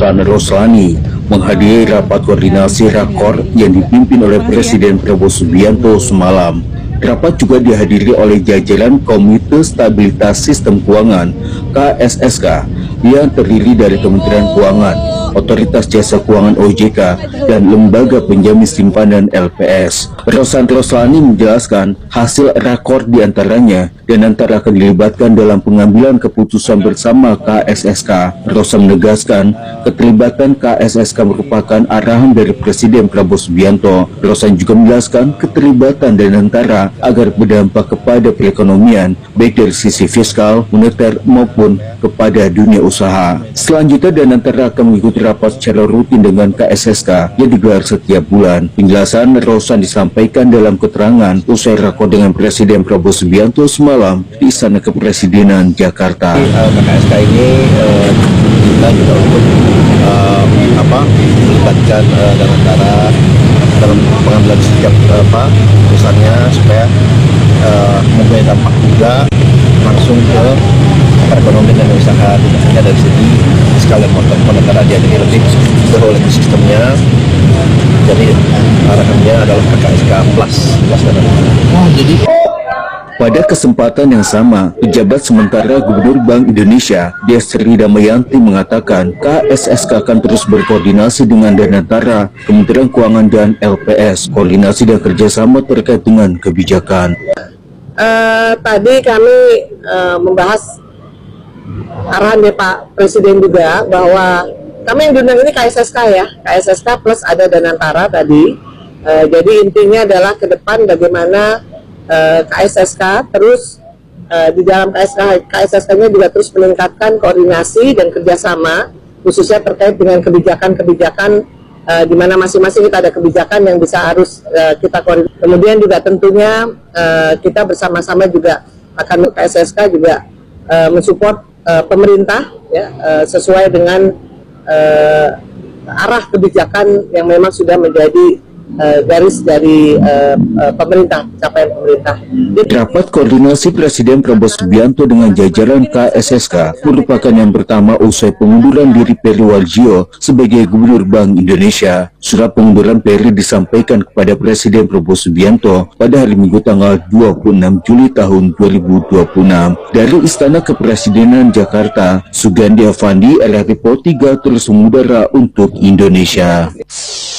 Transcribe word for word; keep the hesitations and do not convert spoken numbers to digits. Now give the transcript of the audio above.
Rana Roslani menghadiri rapat koordinasi rakor yang dipimpin oleh Presiden Prabowo Subianto semalam. Rapat juga dihadiri oleh jajaran Komite Stabilitas Sistem Keuangan K S S K yang terdiri dari Kementerian Keuangan, Otoritas Jasa Keuangan O J K, dan Lembaga Penjamin Simpanan L P S. Rosan Roslani menjelaskan hasil rakor diantaranya dan antara akan dilibatkan dalam pengambilan keputusan bersama K S S K. Rosan menegaskan keterlibatan K S S K merupakan arahan dari Presiden Prabowo Subianto. Rosan juga menjelaskan keterlibatan dan antara agar berdampak kepada perekonomian baik dari sisi fiskal, moneter maupun kepada dunia usaha. Selanjutnya Danantara akan mengikuti rapat secara rutin dengan K S S K yang digelar setiap bulan. Penjelasan Rosan disampaikan dalam keterangan usai rakor dengan Presiden Prabowo Subianto semalam di Istana Kepresidenan Jakarta. K S S K ini uh, kita juga untuk uh, apa melibatkan uh, Danantara dalam pengambilan setiap uh, apa keputusannya supaya uh, mempunyai dampak juga langsung ke perekonomian dan usaha, tidak hanya dari segi fiskal dan moneter aja, jadi lebih seluruh sistemnya. Jadi arahannya adalah K S S K plus. Oh, jadi pada kesempatan yang sama, pejabat sementara Gubernur Bank Indonesia, Destri Damayanti mengatakan K S S K akan terus berkoordinasi dengan Danantara, Kementerian Keuangan dan L P S, koordinasi dan kerjasama terkait dengan kebijakan. Uh, tadi kami uh, membahas arahan dari Pak Presiden juga bahwa kami yang diundang ini K S S K ya, K S S K plus ada Danantara tadi. Uh, jadi intinya adalah ke depan bagaimana uh, K S S K terus uh, di dalam K S S K, K S S K-nya juga terus meningkatkan koordinasi dan kerjasama khususnya terkait dengan kebijakan-kebijakan uh, di mana masing-masing kita ada kebijakan yang bisa harus uh, kita koordinasi. Kemudian juga tentunya uh, kita bersama-sama juga akan K S S K juga uh, mensupport uh, pemerintah ya uh, sesuai dengan uh, arah kebijakan yang memang sudah menjadi uh, garis dari uh, uh, pemerintah, capaian pemerintah. Rapat koordinasi Presiden Prabowo Subianto dengan jajaran K S S K merupakan yang pertama usai pengunduran diri Peri Warjio sebagai Gubernur Bank Indonesia. Surat pengunduran Peri disampaikan kepada Presiden Prabowo Subianto pada hari Minggu tanggal dua puluh enam Juli tahun dua ribu dua puluh enam. Dari Istana Kepresidenan Jakarta, Sugandi Avandi, R R I P O tiga terus mengudara untuk Indonesia.